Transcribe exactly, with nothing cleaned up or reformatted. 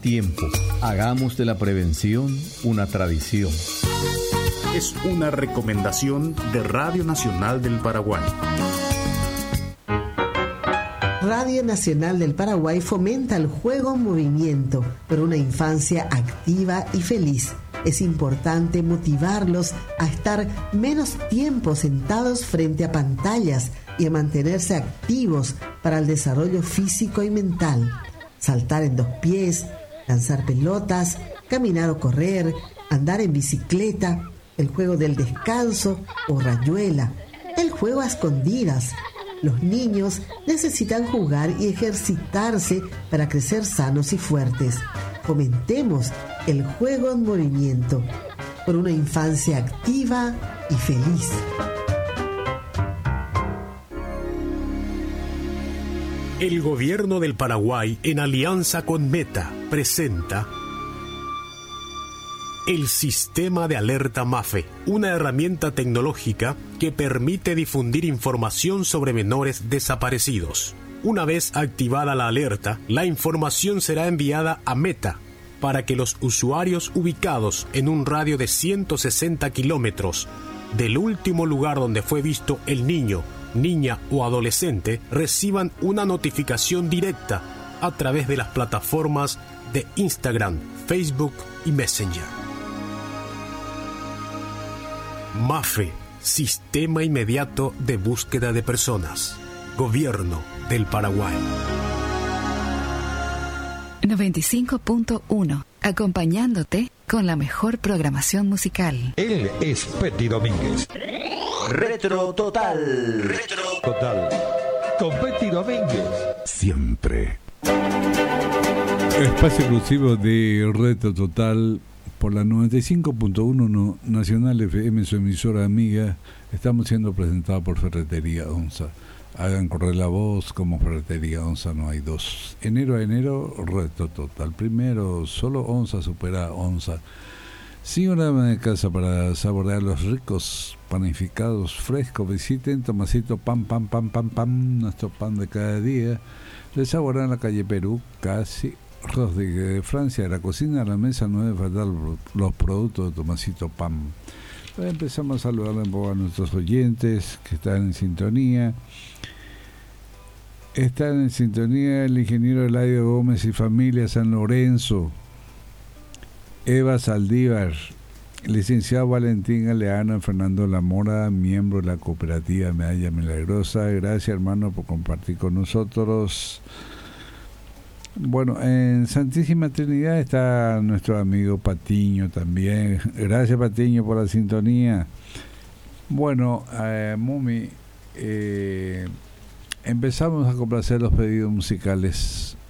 tiempo. Hagamos de la prevención una tradición. Es una recomendación de Radio Nacional del Paraguay. Radio Nacional del Paraguay fomenta el juego en movimiento por una infancia activa y feliz. Es importante motivarlos a estar menos tiempo sentados frente a pantallas y a mantenerse activos para el desarrollo físico y mental. Saltar en dos pies, lanzar pelotas, caminar o correr, andar en bicicleta, el juego del descanso o rayuela, el juego a escondidas. Los niños necesitan jugar y ejercitarse para crecer sanos y fuertes. Fomentemos el juego en movimiento por una infancia activa y feliz. El Gobierno del Paraguay, en alianza con Meta, presenta el Sistema de Alerta MAFE, una herramienta tecnológica que permite difundir información sobre menores desaparecidos. Una vez activada la alerta, la información será enviada a Meta para que los usuarios ubicados en un radio de ciento sesenta kilómetros del último lugar donde fue visto el niño, niña o adolescente reciban una notificación directa a través de las plataformas de Instagram, Facebook y Messenger. MAFE, Sistema Inmediato de Búsqueda de Personas. Gobierno del Paraguay. noventa y cinco punto uno, acompañándote con la mejor programación musical. Él es Petty Domínguez. Retro Total. Retro Total. Con Petty Domínguez. Siempre. Espacio exclusivo de Retro Total por la noventa y cinco punto uno Nacional F M, su emisora amiga. Estamos siendo presentados por Ferretería Onza. Hagan correr la voz, como Ferretería Onza no hay dos. Enero a enero, Retro Total. Primero, solo Onza supera Onza. Sí, una ama de casa para saborear los ricos panificados frescos. Visiten Tomasito Pan, Pan, Pan, Pan, Pan, nuestro pan de cada día. De saborear en la calle Perú, casi Rodríguez de Francia. De la cocina a la mesa no debe faltar los productos de Tomasito Pan. Empezamos a saludar un poco a nuestros oyentes que están en sintonía. Están en sintonía el ingeniero Eladio Gómez y familia San Lorenzo, Eva Saldívar, licenciado Valentín Galeano, Fernando Lamora, miembro de la cooperativa Medalla Milagrosa. Gracias, hermano, por compartir con nosotros. Bueno, en Santísima Trinidad está nuestro amigo Patiño también. Gracias, Patiño, por la sintonía. Bueno, eh, Mumi, eh, empezamos a complacer los pedidos musicales